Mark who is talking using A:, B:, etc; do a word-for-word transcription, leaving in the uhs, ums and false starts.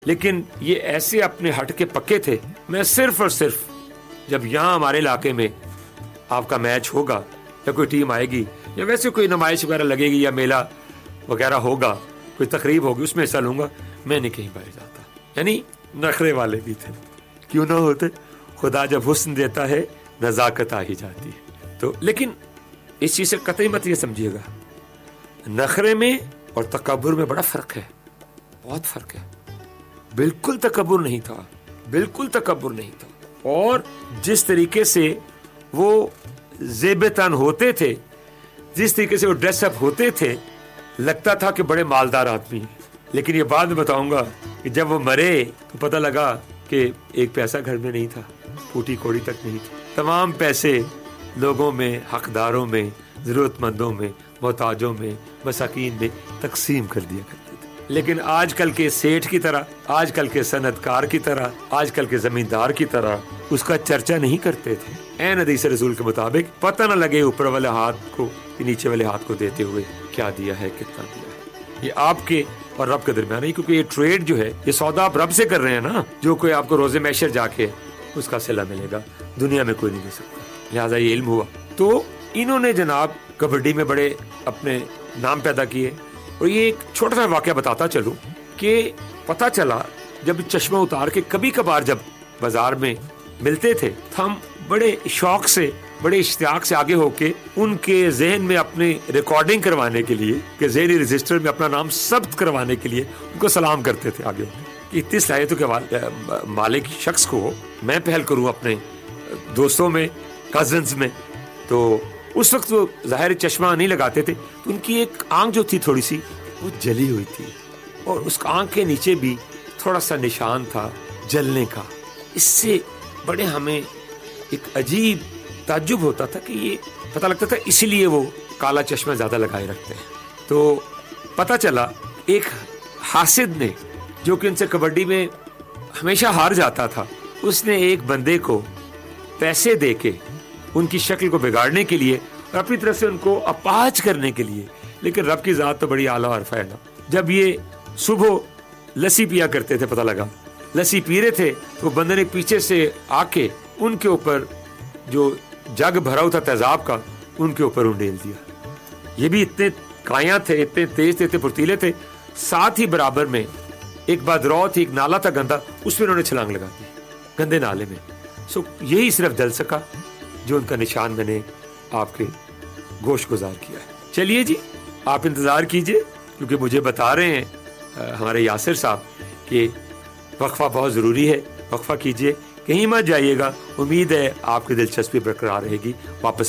A: لیکن یہ ایسے اپنے ہٹ کے پکے تھے. میں صرف اور صرف جب یہاں ہمارے علاقے میں آپ کا میچ ہوگا یا کوئی ٹیم آئے گی یا ویسے کوئی نمائش وغیرہ لگے گی یا میلہ وغیرہ ہوگا, کوئی تقریب ہوگی, اس میں حصہ لوں گا, میں نہیں کہیں باہر جاتا. یعنی نخرے والے بھی تھے, کیوں نہ ہوتے, خدا جب حسن دیتا ہے نزاکت آ ہی جاتی ہے. تو لیکن اس چیز سے قطعی مت یہ سمجھیے گا, نخرے میں اور تکبر میں بڑا فرق ہے, بہت فرق ہے. بالکل تکبر نہیں تھا, بالکل تکبر نہیں تھا. اور جس طریقے سے وہ زیب تن ہوتے تھے, جس طریقے سے وہ ڈریس اپ ہوتے تھے, لگتا تھا کہ بڑے مالدار آدمی ہیں. لیکن یہ بعد میں بتاؤں گا کہ جب وہ مرے تو پتہ لگا کہ ایک پیسہ گھر میں نہیں تھا, پھوٹی کوڑی تک نہیں تھی. تمام پیسے لوگوں میں, حقداروں میں, ضرورت مندوں میں, محتاجوں میں, مساکین میں تقسیم کر دیا کرتے تھے. لیکن آج کل کے سیٹھ کی طرح, آج کل کے صنعت کار کی طرح, آج کل کے زمیندار کی طرح اس کا چرچا نہیں کرتے تھے. اے حدیث رسول کے مطابق پتہ نہ لگے اوپر والے ہاتھ کو نیچے والے ہاتھ کو دیتے ہوئے کیا دیا ہے, کتنا دیا ہے. یہ آپ کے اور رب کے درمیان ہے, کیونکہ یہ ٹریڈ جو ہے, یہ سودا آپ رب سے کر رہے ہیں نا. جو کوئی آپ کو روزے محشر جا کے اس کا صلہ ملے گا, دنیا میں کوئی نہیں دے سکتا. لہٰذا یہ علم ہوا. تو انہوں نے جناب کبڈی میں بڑے اپنے نام پیدا کیے. اور یہ ایک چھوٹا سا واقعہ بتاتا چلوں کہ پتہ چلا جب چشمہ اتار کے کبھی کبھار جب بازار میں ملتے تھے, ہم بڑے شوق سے, بڑے اشتیاق سے آگے ہو کے ان کے ذہن میں اپنی ریکارڈنگ کروانے کے لیے, کہ ذہنی رجسٹر میں اپنا نام ثبت کروانے کے لیے ان کو سلام کرتے تھے آگے ہو کے. اتنی صلاحیتوں کے مالک شخص کو میں پہل کروں اپنے دوستوں میں, کزنز میں. تو اس وقت وہ ظاہر چشمہ نہیں لگاتے تھے, تو ان کی ایک آنکھ جو تھی تھوڑی سی وہ جلی ہوئی تھی, اور اس آنکھ کے نیچے بھی تھوڑا سا نشان تھا جلنے کا. اس سے بڑے ہمیں ایک عجیب تعجب ہوتا تھا کہ یہ پتہ لگتا تھا اس لیے وہ کالا چشمہ زیادہ لگائے رکھتے ہیں. تو پتہ چلا ایک حاسد نے, جو کہ ان سے کبڈی میں ہمیشہ ہار جاتا تھا, اس نے ایک بندے کو پیسے دے کے ان کی شکل کو بگاڑنے کے لیے اور اپنی طرف سے ان کو اپاہج کرنے کے لیے. لیکن رب کی ذات تو بڑی اعلیٰ اور عرفہ ہے نا. جب یہ صبح لسی پیا کرتے تھے, پتہ لگا لسی پی رہے تھے, تو بندے نے پیچھے سے آ کے ان کے اوپر جو جگ بھرا تھا تیزاب کا, ان کے اوپر انڈیل دیا. یہ بھی اتنے کایاں تھے, اتنے تیز تھے, اتنے پھرتیلے تھے. ساتھ ہی برابر میں ایک بدرو تھی, ایک نالا تھا گندا, اس میں انہوں نے چھلانگ لگا دی گندے نالے میں. سو یہی صرف جل سکا جو ان کا نشان میں نے آپ کے گوشت گزار کیا ہے. چلیے جی, آپ انتظار کیجئے, کیونکہ مجھے بتا رہے ہیں ہمارے یاسر صاحب کہ وقفہ بہت ضروری ہے. وقفہ کیجئے, کہیں مت جائیے گا. امید ہے آپ کی دلچسپی برقرار رہے گی. واپس